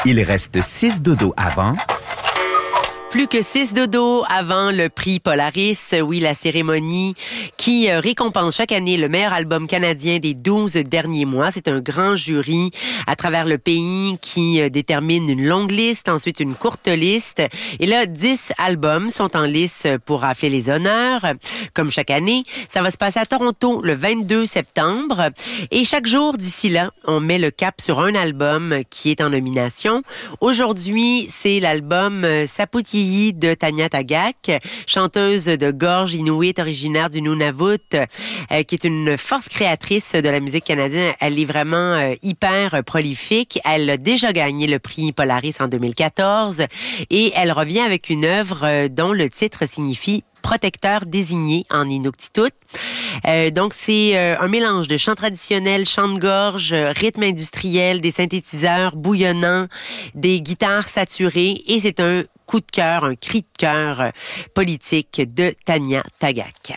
Il reste 6 dodos avant. Plus que 6 dodos avant le prix Polaris, oui, la cérémonie qui récompense chaque année le meilleur album canadien des 12 derniers mois. C'est un grand jury à travers le pays qui détermine une longue liste, ensuite une courte liste. Et là, 10 albums sont en lice pour rafler les honneurs. Comme chaque année, ça va se passer à Toronto le 22 septembre. Et chaque jour d'ici là, on met le cap sur un album qui est en nomination. Aujourd'hui, c'est l'album Saputiyi de Tanya Tagaq, chanteuse de gorge inuit originaire du Nunavut, qui est une force créatrice de la musique canadienne. Elle est vraiment hyper prolifique. Elle a déjà gagné le prix Polaris en 2014 et elle revient avec une œuvre dont le titre signifie protecteur désigné en Inuktitut. Donc, c'est un mélange de chants traditionnels, chants de gorge, rythme industriel, des synthétiseurs bouillonnants, des guitares saturées et c'est un coup de cœur, un cri de cœur politique de Tanya Tagaq.